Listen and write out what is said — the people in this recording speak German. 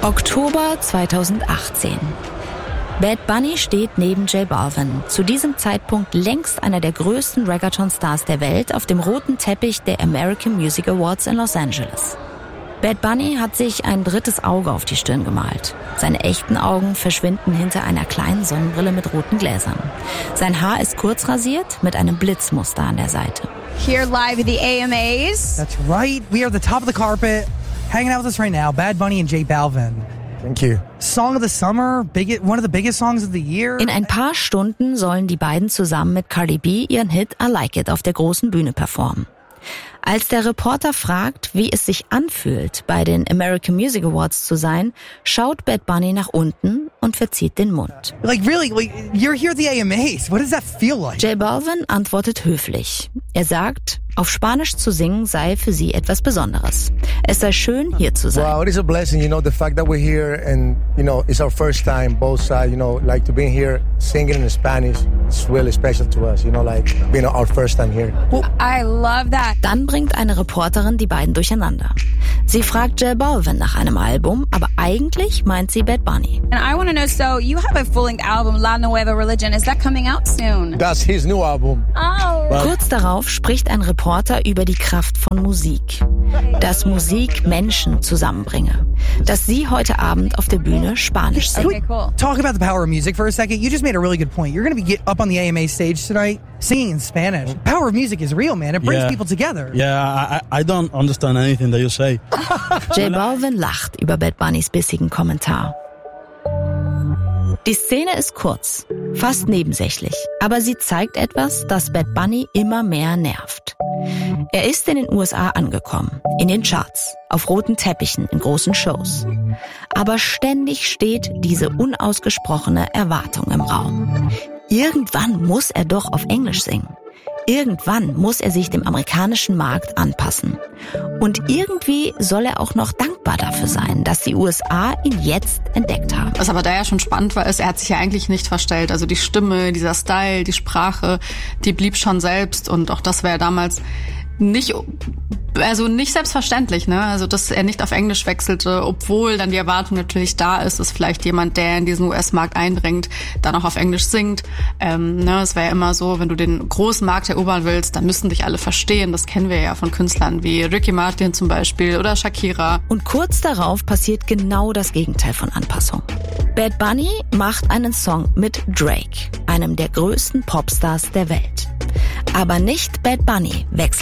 Oktober 2018. Bad Bunny steht neben J Balvin, zu diesem Zeitpunkt längst einer der größten Reggaeton-Stars der Welt, auf dem roten Teppich der American Music Awards in Los Angeles. Bad Bunny hat sich ein drittes Auge auf die Stirn gemalt. Seine echten Augen verschwinden hinter einer kleinen Sonnenbrille mit roten Gläsern. Sein Haar ist kurz rasiert mit einem Blitzmuster an der Seite. Here live at the AMAs. That's right. We are at the top of the carpet. Hanging out with us right now, Bad Bunny and J Balvin. Thank you. Song of the summer, one of the biggest songs of the year. In ein paar Stunden sollen die beiden zusammen mit Cardi B ihren Hit I Like It auf der großen Bühne performen. Als der Reporter fragt, wie es sich anfühlt, bei den American Music Awards zu sein, schaut Bad Bunny nach unten und verzieht den Mund. Like really, you're here at the AMAs. What does that feel like? J Balvin antwortet höflich. Er sagt, auf Spanisch zu singen sei für sie etwas Besonderes. Es sei schön, hier zu sein. Wow, it is a blessing, the fact that we're here and, it's our first time, both sides, like to be here singing in Spanish, it's really special to us, like being our first time here. I love that. Dann bringt eine Reporterin die beiden durcheinander. Sie fragt J Balvin nach einem Album, aber eigentlich meint sie Bad Bunny. And I want to know, so you have a full-length album, La Nueva Religion. Is that coming out soon? That's his new album. Oh. Kurz darauf spricht ein Reporter über die Kraft von Musik. Dass Musik Menschen zusammenbringe. Dass sie heute Abend auf der Bühne Spanisch singen. Okay, cool. Talk about the power of music for a second. You just made a really good point. You're going to be up on the AMA stage tonight singing in Spanish. The power of music is real, man. It brings people together. Yeah, I don't understand anything that you say. J Balvin lacht über Bad Bunnys bissigen Kommentar. Die Szene ist kurz, fast nebensächlich, aber sie zeigt etwas, das Bad Bunny immer mehr nervt. Er ist in den USA angekommen, in den Charts, auf roten Teppichen, in großen Shows. Aber ständig steht diese unausgesprochene Erwartung im Raum. Irgendwann muss er doch auf Englisch singen. Irgendwann muss er sich dem amerikanischen Markt anpassen. Und irgendwie soll er auch noch dankbar dafür sein, dass die USA ihn jetzt entdeckt haben. Was aber da ja schon spannend war, ist, er hat sich ja eigentlich nicht verstellt. Also die Stimme, dieser Style, die Sprache, die blieb schon selbst. Und auch das war ja damals nicht selbstverständlich, ne? Also, dass er nicht auf Englisch wechselte, obwohl dann die Erwartung natürlich da ist, dass vielleicht jemand, der in diesen US-Markt eindringt, dann auch auf Englisch singt. Es war ja immer so, wenn du den großen Markt erobern willst, dann müssen dich alle verstehen. Das kennen wir ja von Künstlern wie Ricky Martin zum Beispiel oder Shakira. Und kurz darauf passiert genau das Gegenteil von Anpassung. Bad Bunny macht einen Song mit Drake, einem der größten Popstars der Welt. Aber nicht Bad Bunny wechselt